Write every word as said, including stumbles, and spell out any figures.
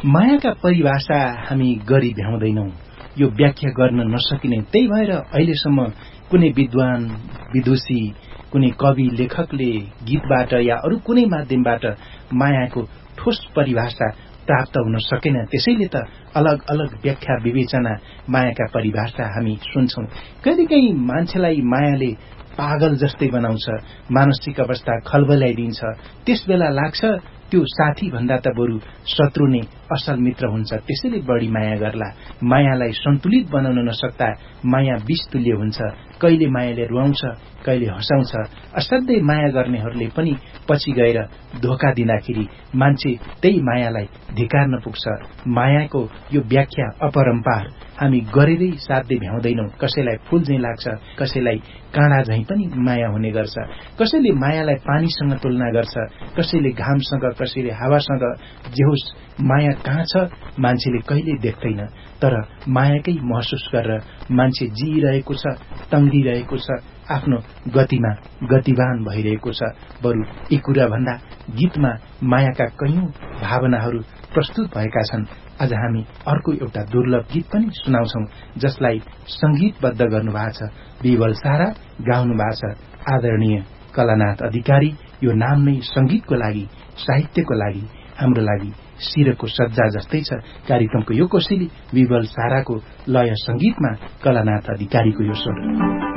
मायाका परिभाषा हामी गरी भ्याउँदैनौं, यो व्याख्या गर्न नसकिने। त्यही भएर अहिलेसम्म कुनै विद्वान विदुषी, कुनै कवि लेखकले गीतबाट या अरू कुनै माध्यमबाट मायाको ठोस परिभाषा प्राप्त हुन सकेन। त्यसैले त अलग अलग व्याख्या विवेचना मायाका परिभाषा हामी सुन्छौं। कहिलेकाहीँ मान्छेलाई मायाले पागल जस्तै बनाउँछ, मानसिक अवस्था खलबलाइदिन्छ। त्यसबेला लाग्छ त्यो साथी भन्दा त बरु शत्रु नै असल मित्र हुन्छ, त्यसैले बढी माया गर्ला। मायालाई सन्तुलित बनाउन नसक्दा माया विषतुल्य हुन्छ। कहिले मायाले रुवाउँछ, कहिले हँसाउँछ। असाध्यै माया गर्नेहरूले पनि पछि गएर धोका दिँदाखेरि मान्छे त्यही मायालाई धिक्कार्न पुग्छ। मायाको यो व्याख्या अपरम्पार हामी गरेरै साध्य भ्याउँदैनौं। कसैलाई फूल झैं लाग्छ, कसैलाई काँडा झैं पनि माया हुने गर्छ। कसैले मायालाई पानीसँग तुलना गर्छ, कसैले घामसँग, कसैले हावासँग। जे होस्, माया कहाँ छ मान्छेले कहिले देख्दैन, तर मायाकै महसुस गरेर मान्छे जिइरहेको छ, तङ्गिरहेको छ, आफ्नो गतिमा गतिवान भइरहेको छ। बरु यी कुरा भन्दा गीतमा मायाका कैयौं भावनाहरू प्रस्तुत भएका छन्। आज हामी अर्को एउटा दुर्लभ गीत पनि सुनाउँछौं, जसलाई संगीतबद्ध गर्नुभएको छ विवल सारा, गाउनु भएको छ आदरणीय कलानाथ अधिकारी। यो नाम नै संगीतको लागि, साहित्यको लागि, हाम्रो लागि शिरको सज्जा जस्तै छ। कार्यक्रमको यो कोसेली विवल साराको लय संगीतमा कलानाथ अधिकारीको यो स्वर।